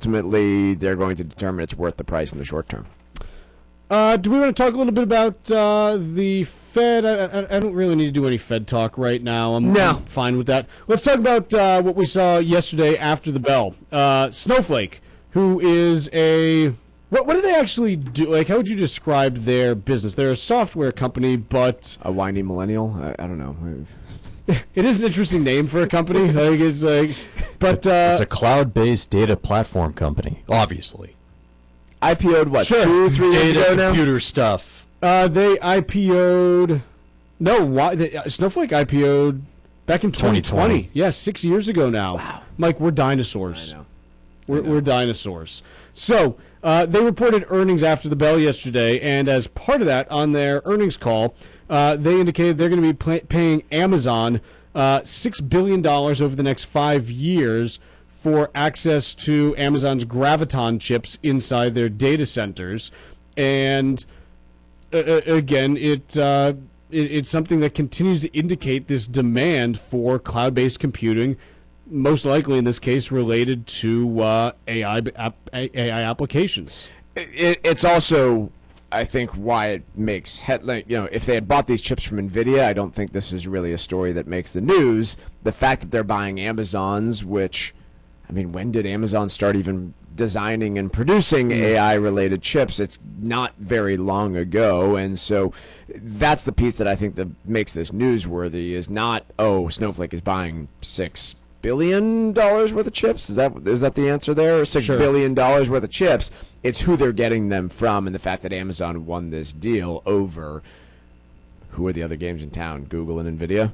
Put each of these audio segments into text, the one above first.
ultimately they're going to determine it's worth the price in the short term. Do we want to talk a little bit about the Fed? I don't really need to do any Fed talk right now. I'm fine with that. Let's talk about what we saw yesterday after the bell. Snowflake, who is a... What do they actually do? Like, how would you describe their business? They're a software company, but... A whiny millennial? I don't know. It is an interesting name for a company. It's a cloud-based data platform company, obviously. IPO'd what? Sure. 2-3 years ago now? Computer stuff. They IPO'd. No, Snowflake IPO'd back in 2020. Yeah, 6 years ago now. Wow. Mike, we're dinosaurs. I know. We're dinosaurs. So they reported earnings after the bell yesterday, and as part of that, on their earnings call, they indicated they're going to be paying Amazon $6 billion over the next 5 years for access to Amazon's Graviton chips inside their data centers. And again, it's something that continues to indicate this demand for cloud-based computing, most likely in this case related to AI applications. It's also, I think, why it makes headline. If they had bought these chips from NVIDIA, I don't think this is really a story that makes the news. The fact that they're buying Amazon's, which, I mean, when did Amazon start even designing and producing AI-related chips? It's not very long ago, and so that's the piece that I think that makes this newsworthy. Is not, Snowflake is buying $6 billion worth of chips. Is that the answer there? Or $6 billion worth of chips? It's who they're getting them from, and the fact that Amazon won this deal over who are the other games in town? Google and NVIDIA.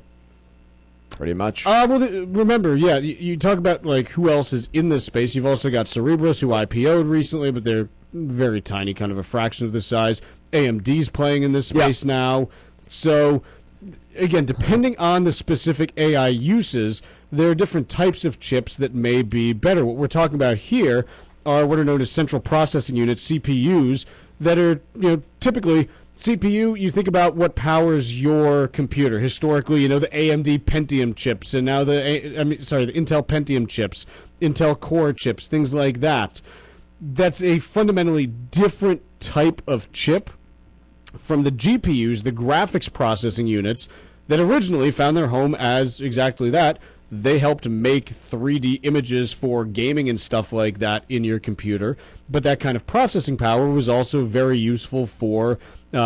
Pretty much. Remember, you talk about like who else is in this space. You've also got Cerebras, who IPO'd recently, but they're very tiny, kind of a fraction of the size. AMD's playing in this space now. So, again, depending on the specific AI uses, there are different types of chips that may be better. What we're talking about here are what are known as central processing units, CPUs, that are typically... CPU, you think about what powers your computer. Historically, the AMD Pentium chips, and now the Intel Pentium chips, Intel Core chips, things like that. That's a fundamentally different type of chip from the GPUs, the graphics processing units, that originally found their home as exactly that. They helped make 3D images for gaming and stuff like that in your computer, but that kind of processing power was also very useful for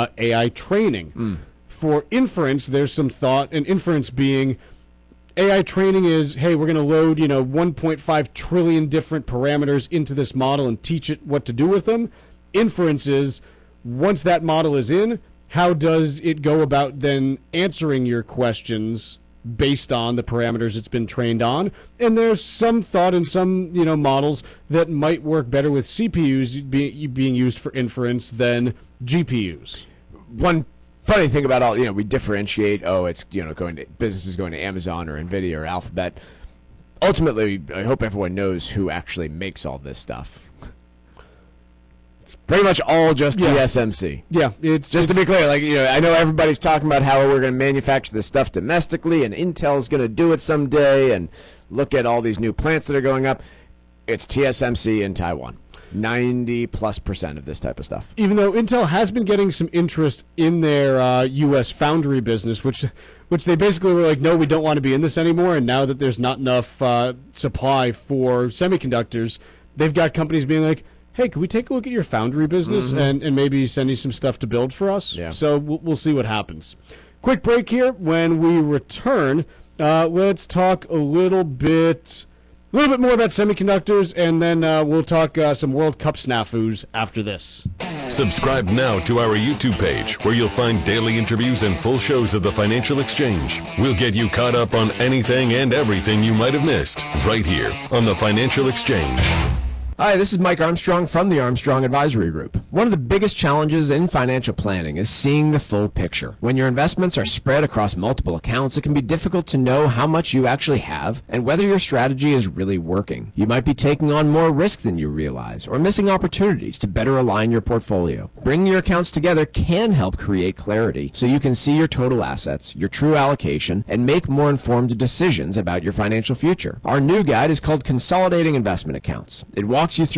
AI training. For inference, there's some thought, and inference being AI training is, hey, we're going to load 1.5 trillion different parameters into this model and teach it what to do with them. Inference is, once that model is in, how does it go about then answering your questions based on the parameters it's been trained on? And there's some thought in some models that might work better with CPUs being used for inference than GPUs. One funny thing about all, we differentiate, it's businesses going to Amazon or NVIDIA or Alphabet. Ultimately, I hope everyone knows who actually makes all this stuff. It's pretty much all just TSMC. Yeah, it's to be clear. I know everybody's talking about how we're going to manufacture this stuff domestically, and Intel's going to do it someday, and look at all these new plants that are going up. It's TSMC in Taiwan. 90+% of this type of stuff. Even though Intel has been getting some interest in their U.S. foundry business, which they basically were like, no, we don't want to be in this anymore. And now that there's not enough supply for semiconductors, they've got companies being like, hey, can we take a look at your foundry business and maybe send you some stuff to build for us? Yeah. So we'll see what happens. Quick break here. When we return, let's talk a little bit more about semiconductors, and then we'll talk some World Cup snafus after this. Subscribe now to our YouTube page, where you'll find daily interviews and full shows of the Financial Exchange. We'll get you caught up on anything and everything you might have missed, right here on the Financial Exchange. Hi, this is Mike Armstrong from the Armstrong Advisory Group. One of the biggest challenges in financial planning is seeing the full picture. When your investments are spread across multiple accounts, it can be difficult to know how much you actually have and whether your strategy is really working. You might be taking on more risk than you realize or missing opportunities to better align your portfolio. Bringing your accounts together can help create clarity so you can see your total assets, your true allocation, and make more informed decisions about your financial future. Our new guide is called Consolidating Investment Accounts. It walks you through